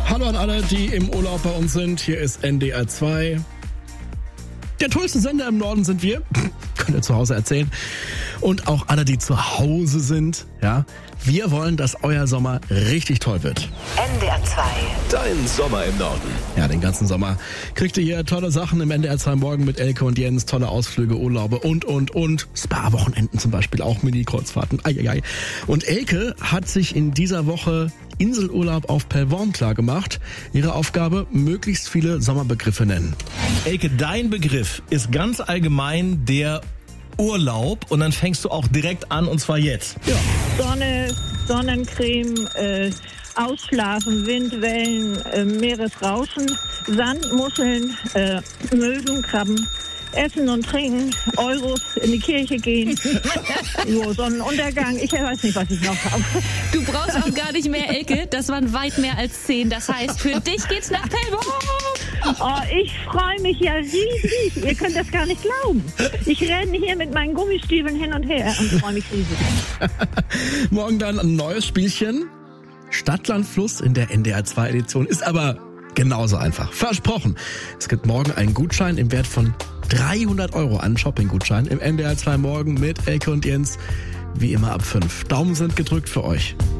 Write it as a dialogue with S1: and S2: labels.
S1: Hallo an alle, die im Urlaub bei uns sind. Hier ist NDR 2. Der tollste Sender im Norden sind wir. Könnt ihr zu Hause erzählen. Und auch alle, die zu Hause sind. Ja, wir wollen, dass euer Sommer richtig toll wird.
S2: NDR 2.
S3: Dein Sommer im Norden.
S1: Ja, den ganzen Sommer kriegt ihr hier tolle Sachen im NDR 2 Morgen mit Elke und Jens. Tolle Ausflüge, Urlaube und. Spa-Wochenenden zum Beispiel, auch Mini-Kreuzfahrten. Eieiei. Und Elke hat sich in dieser Woche Inselurlaub auf Pellworm klar gemacht. Ihre Aufgabe, möglichst viele Sommerbegriffe nennen.
S4: Elke, dein Begriff ist ganz allgemein der Urlaub und dann fängst du auch direkt an und zwar jetzt.
S1: Ja.
S5: Sonne, Sonnencreme, Ausschlafen, Windwellen, Meeresrauschen, Sand, Muscheln, Möwen, Krabben, Essen und Trinken, Euros, in die Kirche gehen, so, Sonnenuntergang, ich weiß nicht, was ich noch habe.
S6: Du brauchst auch gar nicht mehr, Elke, das waren weit mehr als 10. Das heißt, für dich geht's nach Pellworm.
S5: Oh, ich freue mich ja riesig, ihr könnt das gar nicht glauben. Ich renne hier mit meinen Gummistiefeln hin und her und freue mich riesig.
S1: Morgen dann ein neues Spielchen. Stadt, Land, Fluss in der NDR 2 Edition ist aber genauso einfach. Versprochen. Es gibt morgen einen Gutschein im Wert von 300 € an Shopping-Gutschein im NDR 2 Morgen mit Elke und Jens. Wie immer ab 5. Daumen sind gedrückt für euch.